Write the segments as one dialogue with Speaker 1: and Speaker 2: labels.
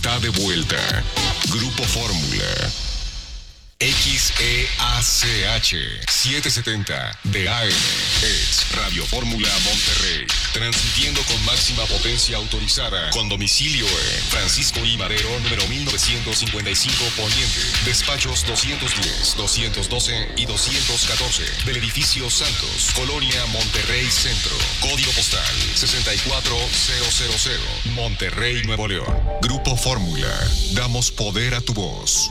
Speaker 1: Está de vuelta. Grupo Fórmula. XEACH 770 de AM es Radio Fórmula Monterrey, transmitiendo con máxima potencia autorizada, con domicilio en Francisco I. Madero, número 1955 Poniente, despachos 210, 212 y 214 del edificio Santos, Colonia Monterrey Centro, código postal 64000, Monterrey, Nuevo León. Grupo Fórmula, damos poder a tu voz.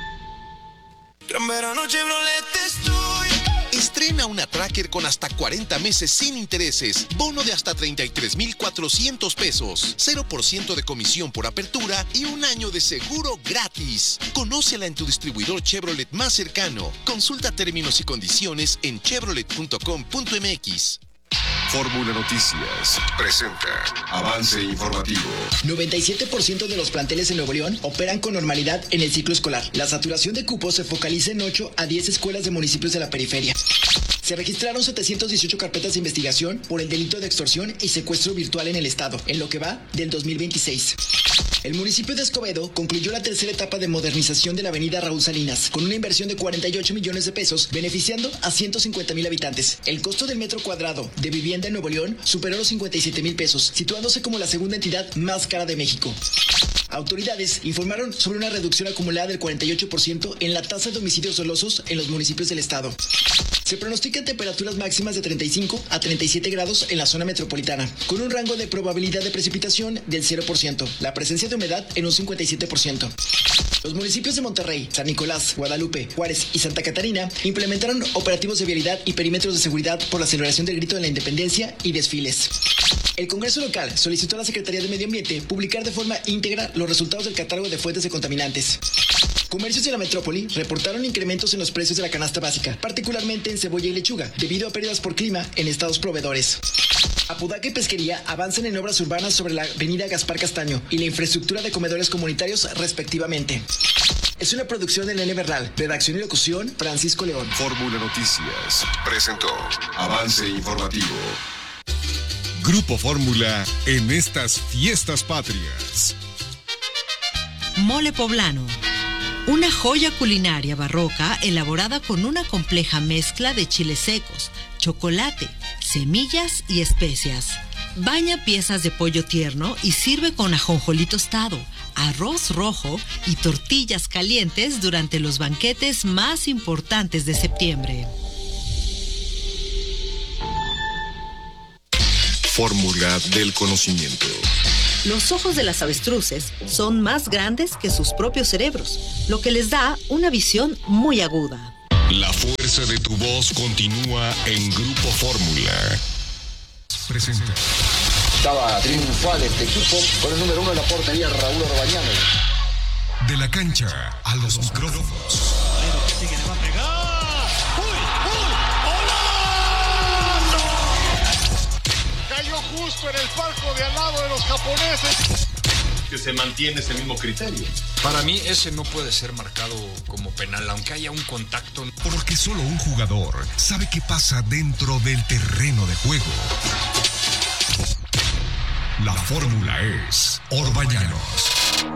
Speaker 2: Gran verano Chevrolet estoy.
Speaker 3: Estrena una Tracker con hasta 40 meses sin intereses, bono de hasta 33,400 pesos, 0% de comisión por apertura y un año de seguro gratis. Conócela en tu distribuidor Chevrolet más cercano. Consulta términos y condiciones en chevrolet.com.mx.
Speaker 1: Fórmula Noticias presenta avance informativo.
Speaker 4: 97% de los planteles en Nuevo León operan con normalidad en el ciclo escolar. La saturación de cupos se focaliza en 8 a 10 escuelas de municipios de la periferia. Se registraron 718 carpetas de investigación por el delito de extorsión y secuestro virtual en el estado, en lo que va del 2026. El municipio de Escobedo concluyó la tercera etapa de modernización de la avenida Raúl Salinas, con una inversión de 48 millones de pesos, beneficiando a 150,000 habitantes. El costo del metro cuadrado de vivienda en Nuevo León superó los 57,000 pesos, situándose como la segunda entidad más cara de México. Autoridades informaron sobre una reducción acumulada del 48% en la tasa de homicidios dolosos en los municipios del estado. Se pronostican temperaturas máximas de 35 a 37 grados en la zona metropolitana, con un rango de probabilidad de precipitación del 0%, la presencia de humedad en un 57%. Los municipios de Monterrey, San Nicolás, Guadalupe, Juárez y Santa Catarina implementaron operativos de vialidad y perímetros de seguridad por la celebración del Grito de la Independencia y desfiles. El Congreso local solicitó a la Secretaría de Medio Ambiente publicar de forma íntegra los resultados del catálogo de fuentes de contaminantes. Comercios de la metrópoli reportaron incrementos en los precios de la canasta básica, particularmente en cebolla y lechuga, debido a pérdidas por clima en estados proveedores. Apodaca y Pesquería avanzan en obras urbanas sobre la avenida Gaspar Castaño y la infraestructura de comedores comunitarios respectivamente. Es una producción de Nene Bernal, redacción y locución Francisco León.
Speaker 1: Fórmula Noticias presentó avance informativo. Grupo Fórmula en estas fiestas patrias.
Speaker 5: Mole poblano. Una joya culinaria barroca elaborada con una compleja mezcla de chiles secos, chocolate, semillas y especias. Baña piezas de pollo tierno y sirve con ajonjolí tostado, arroz rojo y tortillas calientes durante los banquetes más importantes de septiembre.
Speaker 1: Fórmula del conocimiento.
Speaker 5: Los ojos de las avestruces son más grandes que sus propios cerebros, lo que les da una visión muy aguda.
Speaker 1: La fuerza de tu voz continúa en Grupo Fórmula. Presenta.
Speaker 6: Estaba triunfal este equipo con el número 1 en la portería, Raúl Orbañano.
Speaker 1: De la cancha a los micrófonos.
Speaker 7: Justo en el palco de al lado de los japoneses.
Speaker 8: Que se mantiene ese mismo criterio.
Speaker 9: Para mí ese no puede ser marcado como penal, aunque haya un contacto.
Speaker 1: Porque solo un jugador sabe qué pasa dentro del terreno de juego. La fórmula es Orbañanos.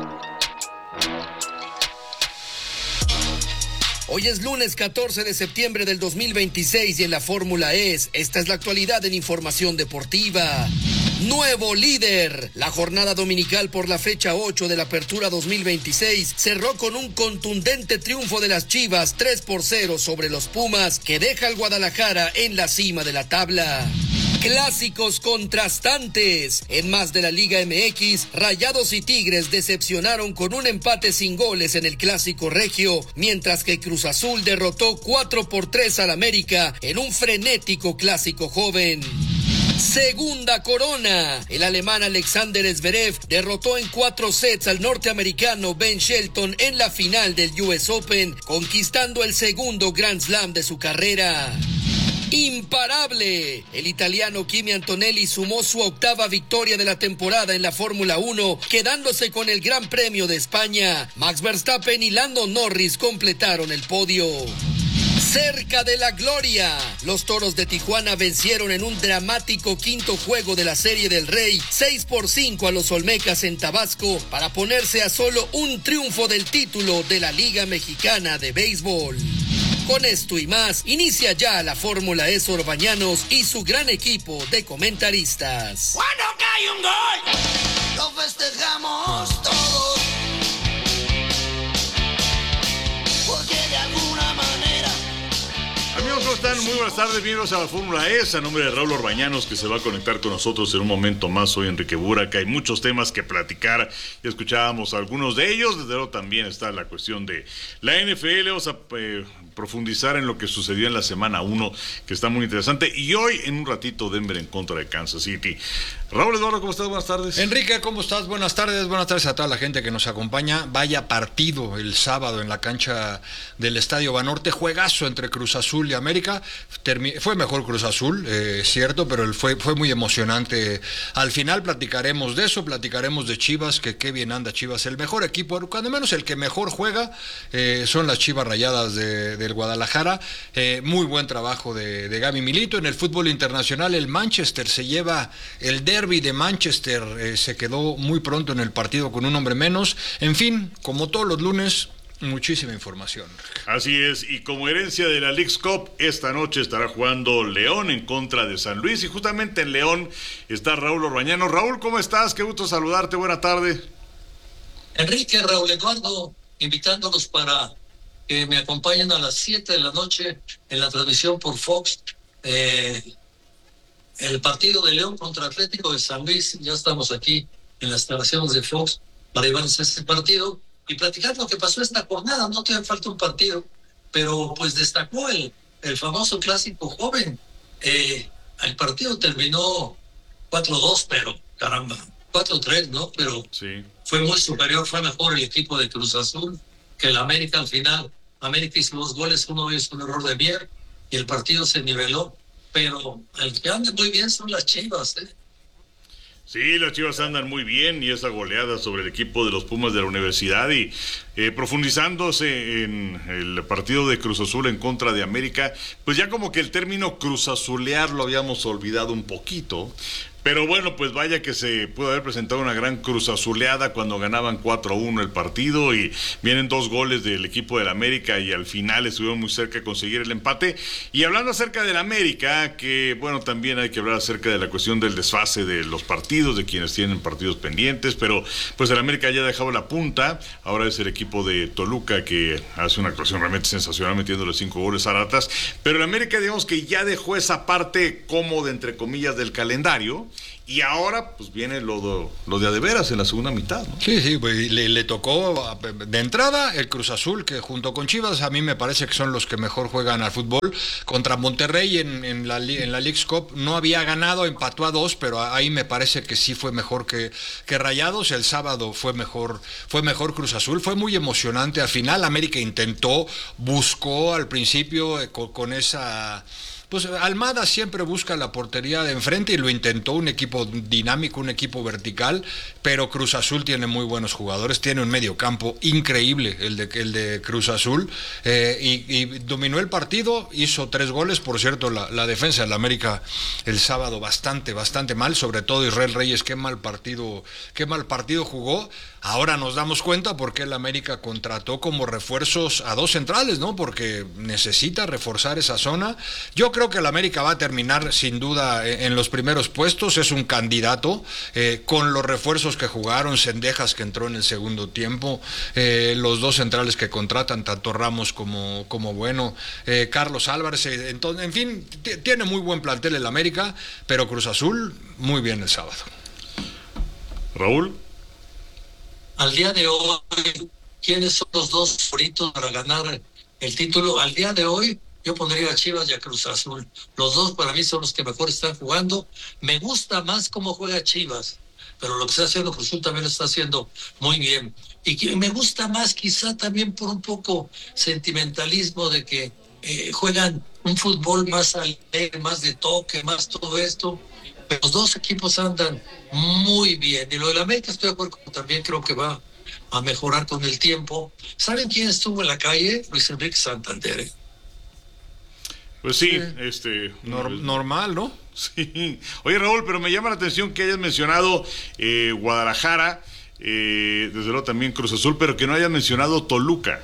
Speaker 10: Hoy es lunes 14 de septiembre del 2026 y en la Fórmula esta es la actualidad en información deportiva. Nuevo líder. La jornada dominical por la fecha 8 de la Apertura 2026 cerró con un contundente triunfo de las Chivas 3-0 sobre los Pumas, que deja al Guadalajara en la cima de la tabla. Clásicos contrastantes. En más de la Liga MX, Rayados y Tigres decepcionaron con un empate sin goles en el Clásico Regio, mientras que Cruz Azul derrotó 4-3 al América en un frenético Clásico Joven. Segunda corona. El alemán Alexander Zverev derrotó en 4 sets al norteamericano Ben Shelton en la final del US Open, conquistando el segundo Grand Slam de su carrera. Imparable. El italiano Kimi Antonelli sumó su 8ª victoria de la temporada en la Fórmula 1, quedándose con el Gran Premio de España. Max Verstappen y Lando Norris completaron el podio. Cerca de la gloria, los Toros de Tijuana vencieron en un dramático quinto juego de la Serie del Rey 6-5 a los Olmecas en Tabasco para ponerse a solo un triunfo del título de la Liga Mexicana de Béisbol. Con esto y más, inicia ya la Fórmula E Orbañanos y su gran equipo de comentaristas.
Speaker 2: Cuando cae un gol, lo festejamos todos, porque de alguna manera...
Speaker 11: Amigos, ¿cómo están? Muy buenas tardes, bienvenidos a la Fórmula E. A nombre de Raúl Orbañanos, que se va a conectar con nosotros en un momento más. Soy Enrique Buraca, hay muchos temas que platicar. Ya escuchábamos algunos de ellos. Desde luego también está la cuestión de la NFL. Vamos a profundizar en lo que sucedió en la semana 1, que está muy interesante. Y hoy, en un ratito, Denver en contra de Kansas City. Raúl Eduardo, ¿cómo estás? Buenas tardes.
Speaker 9: Enrique, ¿cómo estás? Buenas tardes a toda la gente que nos acompaña. Vaya partido el sábado en la cancha del Estadio Banorte, juegazo entre Cruz Azul y América. Fue mejor Cruz Azul, cierto, pero fue muy emocionante. Al final platicaremos de eso, platicaremos de Chivas, que qué bien anda Chivas, el mejor equipo, cuando menos el que mejor juega, son las Chivas Rayadas del Guadalajara. Muy buen trabajo de Gaby Milito. En el fútbol internacional, el Manchester se lleva el derbi de Manchester, se quedó muy pronto en el partido con un hombre menos. En fin, como todos los lunes, muchísima información.
Speaker 11: Así es, y como herencia de la Leagues Cup, esta noche estará jugando León en contra de San Luis, y justamente en León está Raúl Orbañanos. Raúl, ¿cómo estás? Qué gusto saludarte, buena tarde.
Speaker 12: Enrique, Raúl Eduardo, invitándolos para que me acompañen a las 7 de la noche en la transmisión por Fox, el partido de León contra Atlético de San Luis. Ya estamos aquí en las instalaciones de Fox para llevarles ese partido y platicar lo que pasó esta jornada. No te falta un partido, pero pues destacó el famoso clásico joven. El partido terminó 4-2, pero caramba, 4-3, ¿no? Pero sí, fue muy superior, fue mejor el equipo de Cruz Azul que el América. Al final, América hizo 2 goles, uno es un error de Mier y el partido se niveló, pero el que anda muy bien son las Chivas,
Speaker 11: Sí, las Chivas andan muy bien, y esa goleada sobre el equipo de los Pumas de la Universidad, y profundizándose en el partido de Cruz Azul en contra de América, pues ya como que el término cruzazulear lo habíamos olvidado un poquito. Pero bueno, pues vaya que se pudo haber presentado una gran cruzazuleada cuando ganaban 4-1 el partido, y vienen 2 goles del equipo del América, y al final estuvieron muy cerca de conseguir el empate. Y hablando acerca del América, que bueno, también hay que hablar acerca de la cuestión del desfase de los partidos, de quienes tienen partidos pendientes, pero pues el América ya ha dejado la punta. Ahora es el equipo de Toluca que hace una actuación realmente sensacional metiéndole 5 goles a Ratas, pero el América, digamos que ya dejó esa parte cómoda, entre comillas, del calendario. Y ahora pues viene lo de a de veras en la segunda mitad, ¿no?
Speaker 9: Sí, pues le tocó de entrada el Cruz Azul, que junto con Chivas a mí me parece que son los que mejor juegan al fútbol. Contra Monterrey en la Leagues Cup no había ganado, empató a 2, pero ahí me parece que sí fue mejor que Rayados. El sábado fue mejor Cruz Azul, fue muy emocionante. Al final América buscó al principio con esa... Pues Almada siempre busca la portería de enfrente y lo intentó, un equipo dinámico, un equipo vertical, pero Cruz Azul tiene muy buenos jugadores, tiene un mediocampo increíble el de Cruz Azul, y dominó el partido, hizo 3 goles. Por cierto, la defensa del América el sábado bastante mal, sobre todo Israel Reyes, qué mal partido jugó. Ahora nos damos cuenta por qué el América contrató como refuerzos a 2 centrales, ¿no? Porque necesita reforzar esa zona. Yo creo que el América va a terminar sin duda en los primeros puestos, es un candidato, con los refuerzos que jugaron, Cendejas, que entró en el segundo tiempo, los 2 centrales que contratan, tanto Ramos como Bueno, Carlos Álvarez, entonces, en fin, tiene muy buen plantel el América, pero Cruz Azul muy bien el sábado.
Speaker 11: Raúl.
Speaker 12: Al día de hoy, ¿quiénes son los 2 favoritos para ganar el título? Al día de hoy, yo pondría a Chivas y a Cruz Azul. Los 2 para mí son los que mejor están jugando. Me gusta más cómo juega Chivas, pero lo que está haciendo Cruz Azul también lo está haciendo muy bien. Y que me gusta más quizá también por un poco sentimentalismo de que juegan un fútbol más alegre, más de toque, más todo esto. Pero los 2 equipos andan muy bien. Y lo del América estoy de acuerdo, también creo que va a mejorar con el tiempo. ¿Saben quién estuvo en la calle? Luis Enrique Santander.
Speaker 11: Pues sí,
Speaker 9: normal, ¿no?
Speaker 11: Sí. Oye, Raúl, pero me llama la atención que hayas mencionado Guadalajara, desde luego también Cruz Azul, pero que no hayas mencionado Toluca.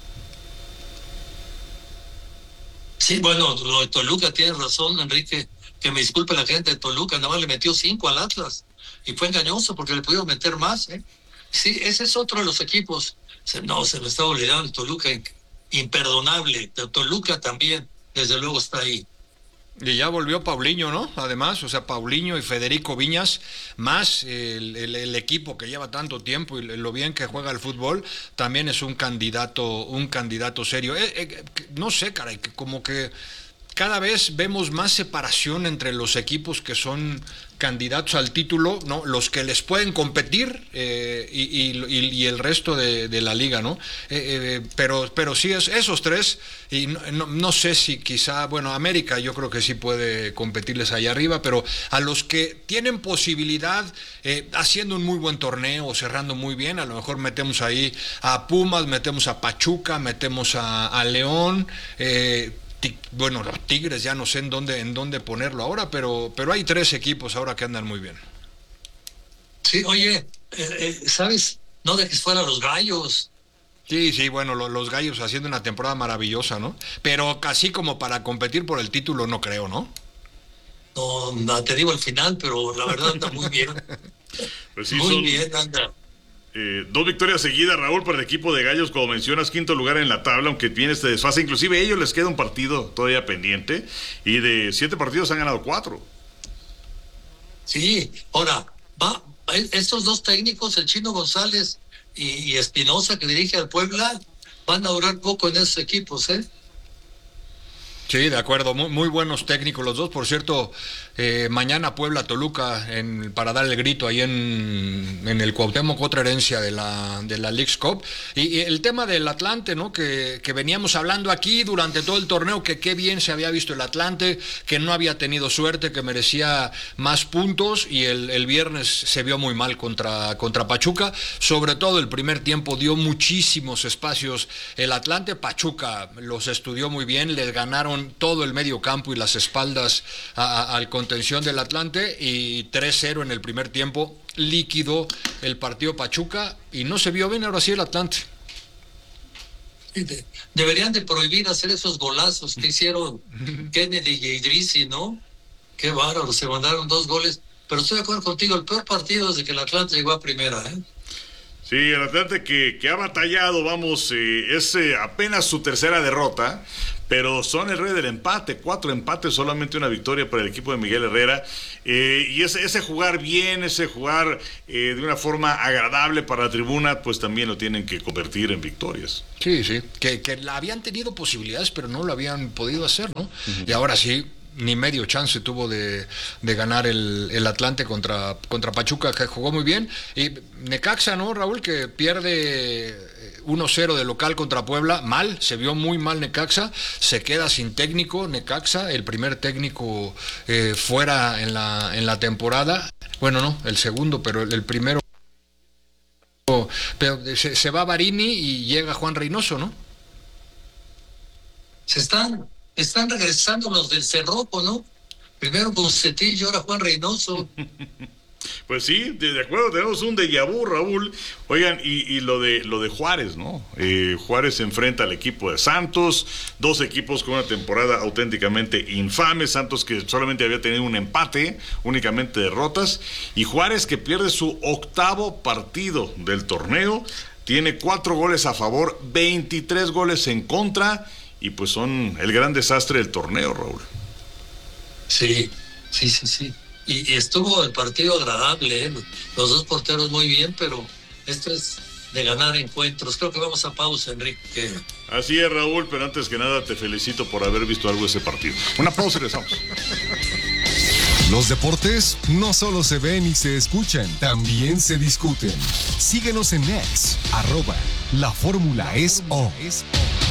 Speaker 12: Sí, bueno, lo de Toluca, tienes razón, Enrique, que me disculpe la gente de Toluca, nada más le metió 5 al Atlas, y fue engañoso porque le pudieron meter más, ¿eh? Sí, ese es otro de los equipos. Se me está olvidando el Toluca, imperdonable. El Toluca también, desde luego, está ahí.
Speaker 9: Y ya volvió Paulinho, ¿no? Además, o sea, Paulinho y Federico Viñas, más el equipo que lleva tanto tiempo y lo bien que juega el fútbol, también es un candidato serio. No sé, caray, como que cada vez vemos más separación entre los equipos que son candidatos al título, ¿no? Los que les pueden competir y el resto de la liga, ¿no? Pero sí, esos tres, y no sé si quizá, bueno, América yo creo que sí puede competirles allá arriba, pero a los que tienen posibilidad, haciendo un muy buen torneo, cerrando muy bien, a lo mejor metemos ahí a Pumas, metemos a Pachuca, metemos a León, bueno, los Tigres ya no sé en dónde ponerlo ahora, pero hay 3 equipos ahora que andan muy bien.
Speaker 12: Sí, oye, ¿sabes? No dejes fuera a los Gallos.
Speaker 9: Sí, bueno, los Gallos haciendo una temporada maravillosa, ¿no? Pero casi como para competir por el título no creo, ¿no?
Speaker 12: No, te digo el final, pero la verdad anda muy bien.
Speaker 11: Pues sí,
Speaker 12: muy bien anda.
Speaker 11: 2 victorias seguidas, Raúl, para el equipo de Gallos, como mencionas, 5º lugar en la tabla, aunque viene este desfase. Inclusive a ellos les queda un partido todavía pendiente, y de 7 partidos han ganado 4.
Speaker 12: Sí, ahora, estos 2 técnicos, el Chino González y Espinosa, que dirige al Puebla, van a durar poco en esos equipos, ¿eh?
Speaker 9: Sí, de acuerdo, muy buenos técnicos los dos. Por cierto, mañana Puebla-Toluca para dar el grito ahí en el Cuauhtémoc, otra herencia de la Leagues Cup. Y el tema del Atlante, ¿no? Que veníamos hablando aquí durante todo el torneo, que qué bien se había visto el Atlante, que no había tenido suerte, que merecía más puntos, y el viernes se vio muy mal contra Pachuca. Sobre todo el primer tiempo dio muchísimos espacios el Atlante. Pachuca los estudió muy bien, les ganaron todo el medio campo y las espaldas al contención del Atlante, y 3-0 en el primer tiempo, líquido el partido Pachuca, y no se vio bien ahora sí el Atlante.
Speaker 12: Deberían de prohibir hacer esos golazos que hicieron Kennedy y Idrissi, ¿no? Qué bárbaro, se mandaron 2 goles, pero estoy de acuerdo contigo, el peor partido desde que el Atlante llegó a primera, ¿eh?
Speaker 11: Sí, el Atlante que ha batallado, es apenas su 3ª derrota, pero son el rey del empate, 4 empates, solamente una victoria para el equipo de Miguel Herrera, y ese jugar bien, ese jugar de una forma agradable para la tribuna, pues también lo tienen que convertir en victorias.
Speaker 9: Sí, que habían tenido posibilidades, pero no lo habían podido hacer, ¿no? Uh-huh. Y ahora sí, ni medio chance tuvo de ganar el Atlante contra Pachuca, que jugó muy bien. Y Necaxa, ¿no, Raúl? Que pierde 1-0 de local contra Puebla, se vio muy mal Necaxa, se queda sin técnico Necaxa, el primer técnico fuera en la temporada, bueno, no, el segundo, pero el primero, pero se va Barini y llega Juan Reynoso, ¿no?
Speaker 12: Están regresando los del Cerroco, ¿no? Primero Bucetillo, ahora Juan Reynoso.
Speaker 11: Pues sí, de acuerdo, tenemos un déjà vu, Raúl. Oigan, y lo de Juárez, ¿no? Juárez se enfrenta al equipo de Santos, 2 equipos con una temporada auténticamente infame. Santos, que solamente había tenido un empate, únicamente derrotas, y Juárez, que pierde su 8º partido del torneo, tiene 4 goles a favor, 23 goles en contra, y pues son el gran desastre del torneo, Raúl.
Speaker 12: Sí. Y estuvo el partido agradable, ¿eh? Los 2 porteros muy bien, pero esto es de ganar encuentros. Creo que vamos a pausa, Enrique.
Speaker 11: Así es, Raúl, pero antes que nada te felicito por haber visto algo de ese partido. Una pausa y regresamos.
Speaker 1: Los deportes no solo se ven y se escuchan, también se discuten. Síguenos en X, @LaFórmulaEsO.